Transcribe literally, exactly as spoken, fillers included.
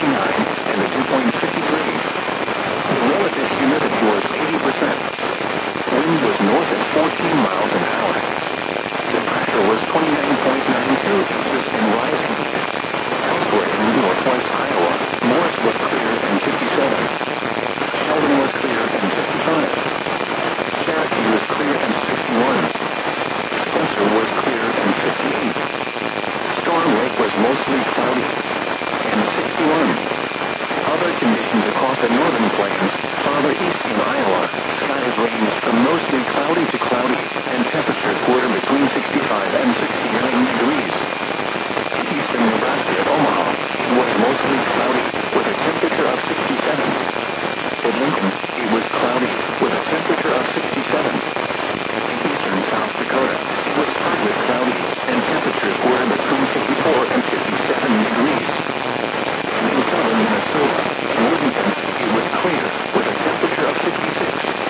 fifty-nine and the dew point fifty-three. The relative humidity was eighty percent. Wind was north at fourteen miles an hour.